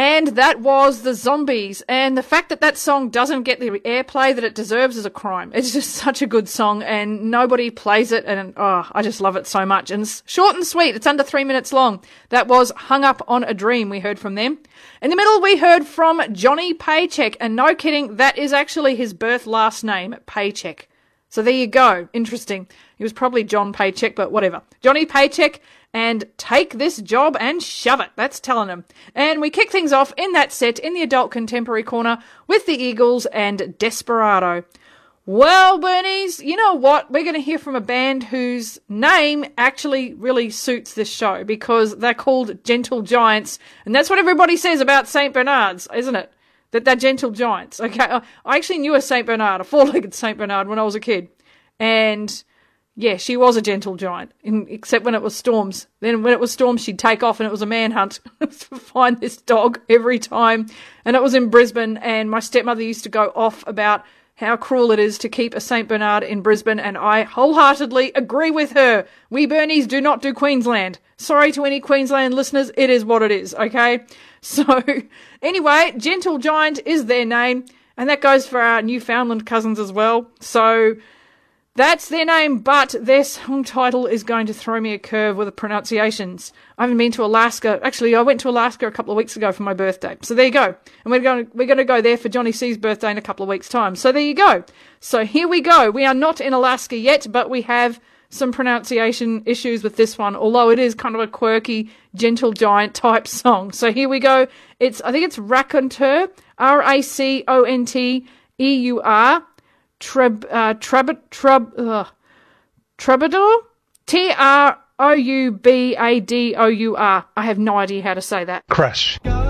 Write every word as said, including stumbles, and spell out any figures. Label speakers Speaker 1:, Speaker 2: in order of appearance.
Speaker 1: And that was The Zombies. And the fact that that song doesn't get the airplay that it deserves is a crime. It's just such a good song and nobody plays it. And oh, I just love it so much. And it's short and sweet. It's under three minutes long. That was Hung Up on a Dream we heard from them. In the middle, we heard from Johnny Paycheck. And no kidding, that is actually his birth last name, Paycheck. So there you go. Interesting. He was probably John Paycheck, but whatever. Johnny Paycheck. And Take This Job and Shove It. That's telling him. And we kick things off in that set in the adult contemporary corner with the Eagles and Desperado. Well, Bernies, you know what? We're going to hear from a band whose name actually really suits this show because they're called Gentle Giants. And that's what everybody says about Saint Bernards, isn't it? That they're gentle giants. Okay, I actually knew a Saint Bernard, a four-legged Saint Bernard when I was a kid. And yeah, she was a gentle giant, in, except when it was storms. Then when it was storms, she'd take off and it was a manhunt to find this dog every time. And it was in Brisbane, and my stepmother used to go off about how cruel it is to keep a Saint Bernard in Brisbane, and I wholeheartedly agree with her. We Bernies do not do Queensland. Sorry to any Queensland listeners, it is what it is, okay? So, anyway, Gentle Giant is their name, and that goes for our Newfoundland cousins as well. So that's their name, but their song title is going to throw me a curve with the pronunciations. I haven't been to Alaska. Actually, I went to Alaska a couple of weeks ago for my birthday. So there you go. And we're going to, we're going to go there for Johnny C's birthday in a couple of weeks' time. So there you go. So here we go. We are not in Alaska yet, but we have some pronunciation issues with this one, although it is kind of a quirky, Gentle Giant type song. So here we go. It's, I think it's Raconteur, R A C O N T E U R. Treb, uh, Treb, Treb, uh, Troubadour? T R O U B A D O U R. I have no idea how to say that.
Speaker 2: Crash.